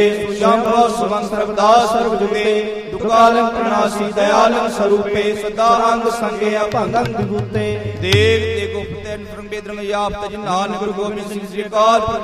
ਸੁਜੰਭਵ ਸੁਮਨ ਸਰਬਦਾ ਸਰਬ ਜੁਗੇ ਦੁਕਾਲੰ ਪ੍ਰਣਾਸੀ ਦਇਆਲੰ ਸਰੂਪੇ ਸਦਾ ਅੰਗ ਸੰਗੇ ਅਭੰਗੰ ਵਿਭੂਤੇ ਦੇਵ ਤੇ ਗੁਪਤ ਨਿਰੰਬੇਦਰਮ ਆਪ ਤਜ ਨਾਨਕ ਗੁਰੂ ਗੋਬਿੰਦ ਸਿੰਘ ਜੀ ਅਕਾਲ